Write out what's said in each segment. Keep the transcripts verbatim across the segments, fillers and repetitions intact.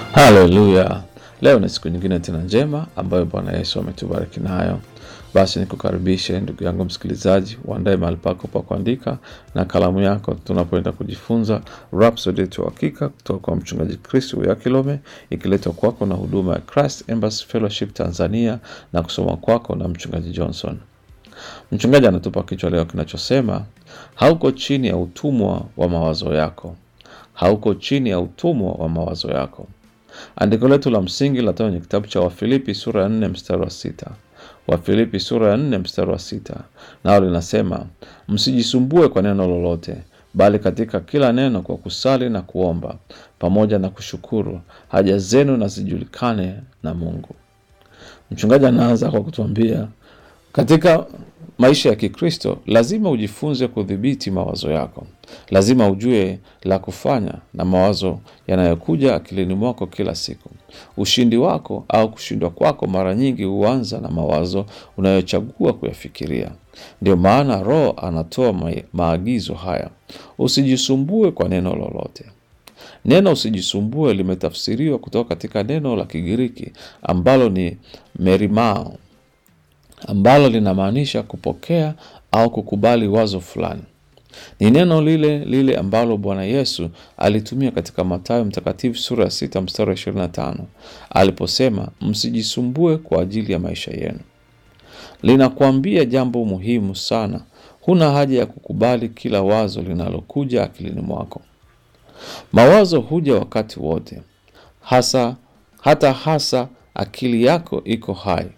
Haleluya. Leo ni siku nyingine tena njema ambayo Bwana Yesu ametubariki nayo. Basi nikukaribishe ndugu yangu msikilizaji, uandae mahali pako pa kuandika na kalamu yako, tunapoenda kujifunza Rhapsody yetu ya Hakika kutoka kwa mchungaji Chris Uyakilome, ikiletwa kwako na huduma ya Christ Embassy Fellowship Tanzania na kusoma kwako na mchungaji Johnson. Mchungaji anatupa kichwa leo kinachosema, hauko chini ya utumwa wa mawazo yako. Hauko chini ya utumwa wa mawazo yako. Andiko letu la msingi latoka kwenye kitabu cha Wafilipi sura ya nne mstari wa sita. Wafilipi sura ya nne mstari wa sita. Nao linasema, msijisumbue kwa neno lolote, bali katika kila neno kwa kusali na kuomba, pamoja na kushukuru, haja zenu na zijulikane na Mungu. Mchungaji anaanza kwa kutuambia, katika maisha ya Kikristo lazima ujifunze kudhibiti mawazo yako. Lazima ujue la kufanya na mawazo yanayokuja akilini mwako kila siku. Ushindi wako au kushindwa kwako mara nyingi huanza na mawazo unayochagua kuyafikiria. Ndio maana Roho anatoa maagizo haya. Usijisumbue kwa neno lolote. Neno usijisumbue limetafsiriwa kutoka katika neno la Kigiriki ambalo ni merimao, ambalo linamaanisha kupokea au kukubali wazo fulani. Ni neno lile lile ambalo Bwana Yesu alitumia katika Mathayo mtakatifu sura ya sita mstari wa ishirini na tano aliposema, msijisumbue kwa ajili ya maisha yenu. Linakuambia jambo muhimu sana. Huna haja ya kukubali kila wazo linalokuja akilini mwako. Mawazo huja wakati wote. Hasa hata hasa akili yako iko hai.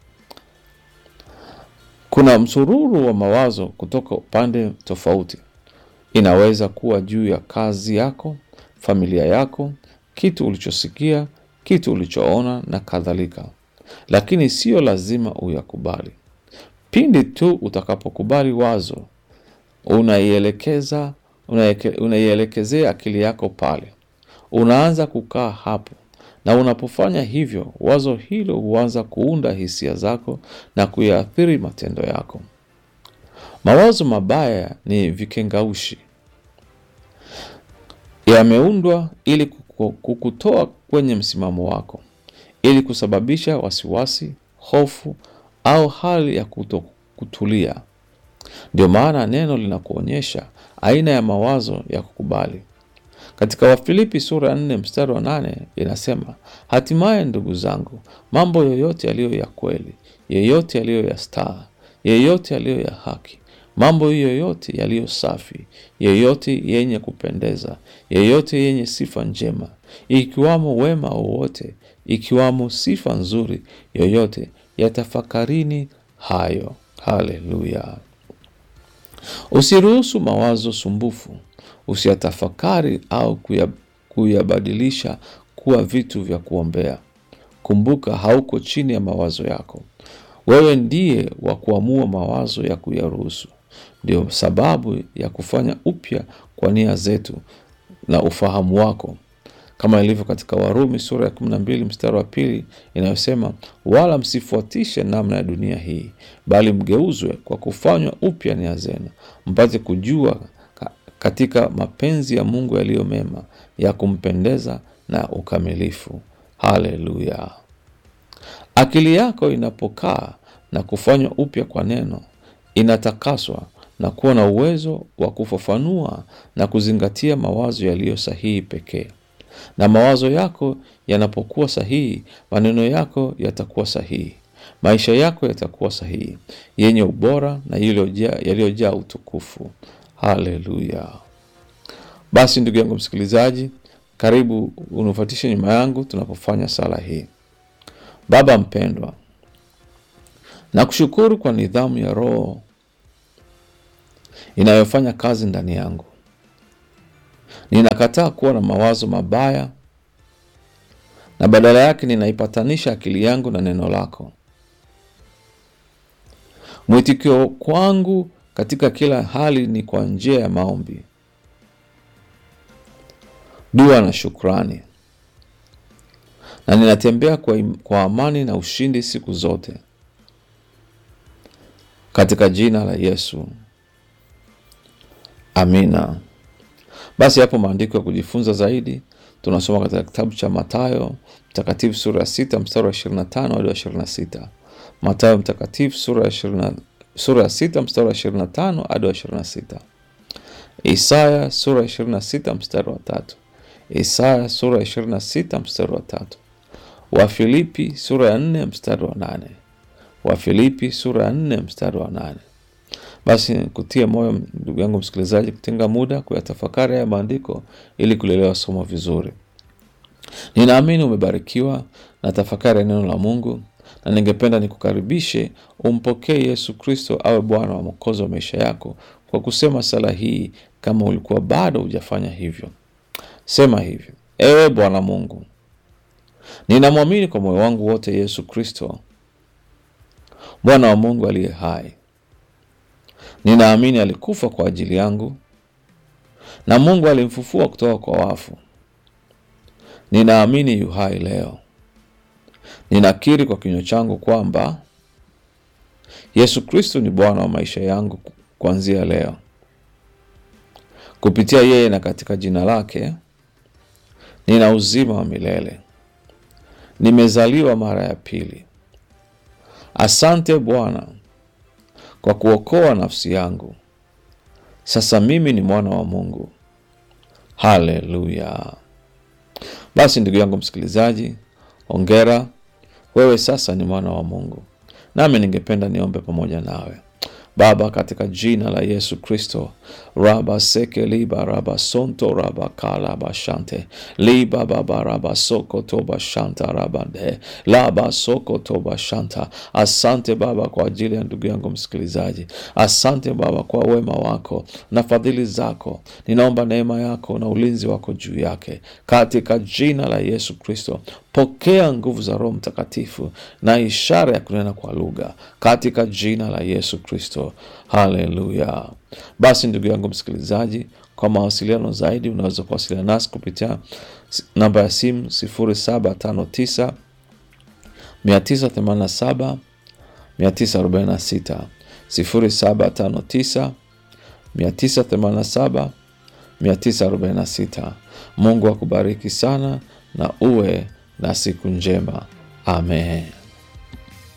Kuna msururu wa mawazo kutoka upande tofauti. Inaweza kuwa juu ya kazi yako, familia yako, kitu ulichosikia, kitu ulichoona na kadhalika. Lakini sio lazima uyakubali. Pindi tu utakapokubali wazo, unaielekeza, unaielekezea akili yako pale. Unaanza kukaa hapo. Na unapofanya hivyo, wazo hilo huanza kuunda hisia zako na kuyaathiri matendo yako. Mawazo mabaya ni vikengaushi. Yameundwa ili kukutoa kwenye msimamo wako, ili kusababisha wasiwasi, hofu au hali ya kutokutulia. Ndio maana neno linakuonyesha aina ya mawazo ya kukubali. Katika Wafilipi sura ya nne mstari wa nane inasema, hatimaye ndugu zangu, mambo yoyote yaliyo ya kweli, yoyote yaliyo ya staha, yoyote yaliyo ya haki, mambo yoyote yaliyo safi, yoyote yenye kupendeza, yoyote yenye sifa njema, ikiwamo wema wowote, ikiwamo sifa nzuri yoyote, yatafakarini hayo. Haleluya. Usiruhusu mawazo sumbufu. Usiyatafakari au kuyabadilisha kuwa vitu vya kuombea. Kumbuka, hauko chini ya mawazo yako. Wewe ndiye wa kuamua mawazo ya kuyaruhusu. Ndio sababu ya kufanya upya kwa nia zetu na ufahamu wako. Kama ilivyo katika Warumi sura ya kumi na mbili mstari wa pili inayosema, wala msifuatishe namna ya dunia hii, bali mgeuzwe kwa kufanywa upya nia zenu, mpate kujua katika mapenzi ya Mungu yaliyo mema, ya kumpendeza na ukamilifu. Haleluya. Akili yako inapokaa na kufanywa upya kwa neno, inatakaswa na kuwa na uwezo wa kufafanua na kuzingatia mawazo yaliyo sahihi pekee. Na mawazo yako yanapokuwa sahihi, maneno yako yatakuwa sahihi. Maisha yako yatakuwa sahihi, yenye ubora na yaliyojaa utukufu. Haleluya. Basi ndugu yangu msikilizaji, karibu unifuatishe nyuma yangu tunapofanya sala hii. Baba mpendwa, nakushukuru kwa nidhamu ya Roho inayofanya kazi ndani yangu. Ninakataa kuwa na mawazo mabaya, na badala yake ninaipatanisha akili yangu na neno lako. Mwitikio kwangu katika kila hali ni kwa njia ya maombi, dua na shukrani. Na ninatembea kwa, kwa amani na ushindi siku zote. Katika jina la Yesu. Amina. Basi hapo maandiko ya kujifunza zaidi tunasoma katika kitabu cha Mathayo mtakatifu sura ya sita mstari wa ishirini na tano hadi ishirini na sita. Mathayo mtakatifu sura ya ishirini sura ya sita mstari wa ishirini na tano hadi ishirini na sita. Isaya sura ya ishirini na sita mstari wa tatu. Isaya sura ya ishirini na sita mstari wa tatu. Wafilipi sura ya nne mstari wa nane. Wafilipi sura ya nne mstari wa nane. Basi kutia moyo ndugu yangu msikilizaji kutenga muda kuyatafakari ya maandiko ili kulielewa somo vizuri. Ninaamini umebarikiwa na tafakari ya neno la Mungu, na ningependa nikukaribishe umpokee Yesu Kristo awe Bwana wa Mwokozi wa maisha yako kwa kusema sala hii kama ulikuwa bado hujafanya hivyo. Sema hivi: Ewe Bwana Mungu, ninamwamini kwa moyo wangu wote Yesu Kristo, Bwana wa Mungu aliye hai. Ninaamini alikufa kwa ajili yangu na Mungu alimfufua kutoka kwa wafu. Ninaamini yu hai leo. Ninakiri kwa kinywa changu kwamba Yesu Kristo ni Bwana wa maisha yangu kuanzia leo. Kupitia yeye na katika jina lake nina uzima wa milele. Nimezaliwa mara ya pili. Asante Bwana kwa kuokoa nafsi yangu. Sasa mimi ni mwana wa Mungu. Haleluya. Basi ndugu yangu msikilizaji, hongera, wewe sasa ni mwana wa Mungu. Nami ningependa niombe pamoja nawe. Baba, katika jina la Yesu Kristo, raba seke liba raba sonto raba kala bashante liba baba raba soko toba shanta raba de laba soko toba shanta. Asante Baba kwa ajili ya ndugu yangu msikilizaji. Asante Baba kwa wema wako na fadhili zako. Ninaomba neema yako na ulinzi wako juu yake katika jina la Yesu Kristo. Pokea nguvu za Roho Mtakatifu na ishara ya kunena kwa lugha katika jina la Yesu Kristo. Haleluya. Basi ndugu yangu msikilizaji, kwa mawasiliano zaidi unaweza kuwasiliana nasi kupitia namba ya simu sifuri saba tano tisa mia tisa themanini na saba mia tisa arobaini na sita, sifuri saba tano tisa mia tisa themanini na saba mia tisa arobaini na sita. Mungu akubariki sana na uwe na siku njema. Amen.